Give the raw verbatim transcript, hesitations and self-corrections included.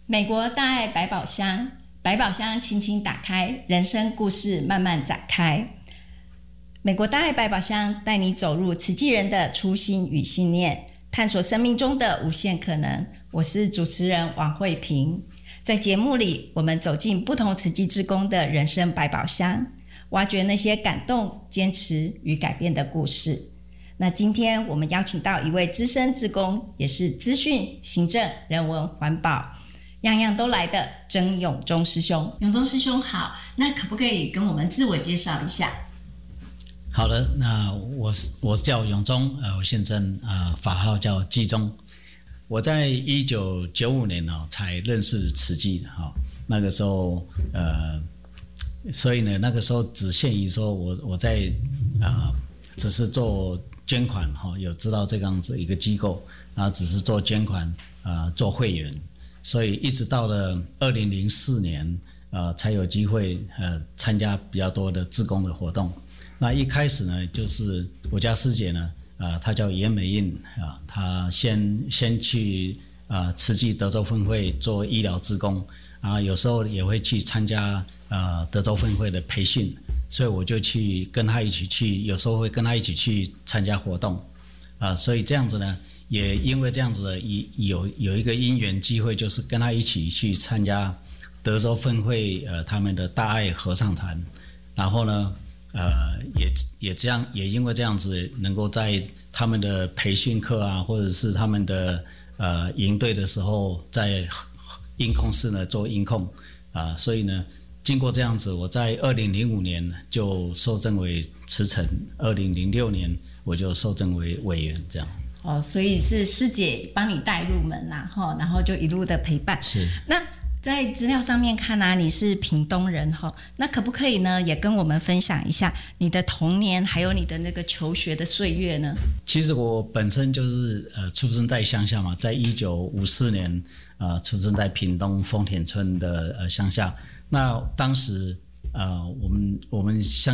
美国大爱百宝箱，百宝箱轻轻打开，人生故事慢慢展开。美国大爱百宝箱带你走入慈济人的初心与信念，探索生命中的无限可能。我是主持人王慧萍。在节目里，我们走进不同慈济志工的人生百宝箱，挖掘那些感动、坚持与改变的故事。那今天我们邀请到一位资深志工，也是资讯、行政、人文、环保样样都来的曾永忠师兄。永忠师兄好，那可不可以跟我们自我介绍一下？ 好的，那我我叫永忠，呃，我现任呃法号叫济忠。我在一九九五年哦才认识慈济的哈、哦，那个时候呃，所以呢那个时候只限于说我我在啊、呃、只是做捐款哈、哦，有知道这样子一个机构，然后只是做捐款啊、呃、做会员，所以一直到了二零零四年呃才有机会呃参加比较多的志工的活动。那一开始呢，就是我家师姐呢，呃，她叫严美印啊，她先先去啊慈济德州分会做医疗志工，啊，有时候也会去参加呃德州分会的培训，所以我就去跟她一起去，有时候会跟她一起去参加活动，啊，所以这样子呢，也因为这样子的有有一个因缘机会，就是跟她一起去参加德州分会呃他们的大爱合唱团，然后呢。呃，也也这样，也因为这样子，能够在他们的培训课啊，或者是他们的呃营队的时候，在音控室呢做音控啊、呃，所以呢，经过这样子，我在二零零五年就受赠为慈诚，二零零六年我就受赠为委员，这样。 哦，所以是师姐帮你带入门啦，哈，然后就一路的陪伴。 是。 那在资料上面看啊，你是屏东人哈，那可不可以呢，也跟我们分享一下你的童年，还有你的那个求学的岁月呢？ 其实我本身就是呃出生在乡下嘛，在一九五四年呃出生在屏东丰田村的呃乡下。那当时呃我们我们乡